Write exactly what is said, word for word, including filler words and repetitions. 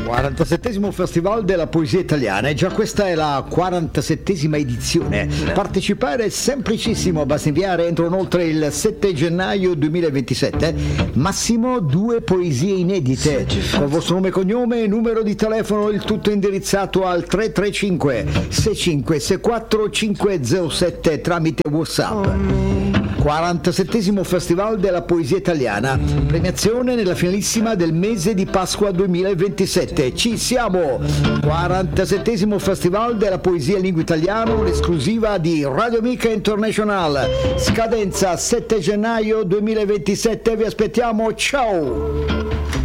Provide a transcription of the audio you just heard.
quarantasettesimo Festival della Poesia Italiana, e già questa è la quarantasettesima edizione. Partecipare è semplicissimo, basta inviare entro inoltre il sette gennaio duemilaventisette massimo due poesie inedite con il vostro nome e cognome e numero di telefono, il tutto indirizzato al tre tre cinque sei cinque sei quattro cinque zero sette tramite WhatsApp. quarantasettesimo Festival della Poesia Italiana, premiazione nella finalissima del mese di Pasqua duemilaventisette. Ci siamo! quarantasettesimo Festival della Poesia in Lingua Italiana, un'esclusiva di Radio Amica International. Scadenza sette gennaio duemilaventisette, vi aspettiamo, ciao!